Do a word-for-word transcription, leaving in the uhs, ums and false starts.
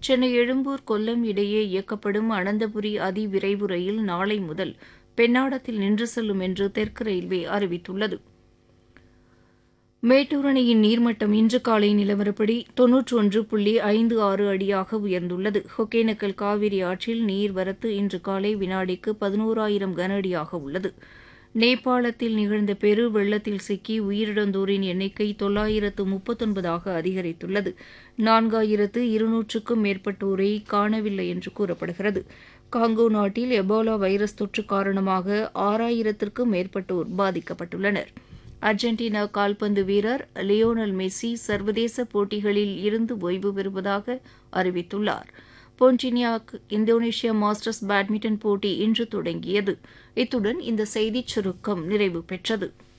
சென்னை எழும்பூர் கொல்லம் இடையே இயக்கப்படும் அனந்தபுரி அதிவிரைவு ரயில் நாளை முதல் பெண்ணாடத்தில் நின்று செல்லும் என்று தெற்கு ரயில்வே அறிவித்துள்ளது. மேட்டூர் அணையின் நீர்மட்டம் இன்று காலை நிலவரப்படி தொன்னூற்று ஒன்று புள்ளி ஐந்து ஆறு அடியாக உயர்ந்துள்ளது. ஒகேனக்கல் காவிரி ஆற்றில் நீர்வரத்து இன்று காலை வினாடிக்கு பதினோராயிரம் கன அடியாக உள்ளது. நேபாளத்தில் நிகழ்ந்த பெரு வெள்ளத்தில் சிக்கி உயிரிழந்தோரின் எண்ணிக்கை தொள்ளாயிரத்து முப்பத்தொன்பதாக அதிகரித்துள்ளது. நான்காயிரத்து இருநூற்றுக்கும் மேற்பட்டோரை காணவில்லை என்று கூறப்படுகிறது. காங்கோ நாட்டில் எபோலா வைரஸ் தொற்று காரணமாக ஆறாயிரத்திற்கும் மேற்பட்டோர் பாதிக்கப்பட்டுள்ளனர். அர்ஜென்டினா கால்பந்து வீரர் லியோனல் மெஸ்ஸி சர்வதேச போட்டிகளில் இருந்து ஓய்வு பெறுவதாக அறிவித்துள்ளார். பொன்டினியாக் இந்தோனேஷியா மாஸ்டர்ஸ் பேட்மிண்டன் போட்டி இன்று தொடங்கியது. இத்துடன் இந்த செய்திச் சுருக்கம் நிறைவு பெற்றது.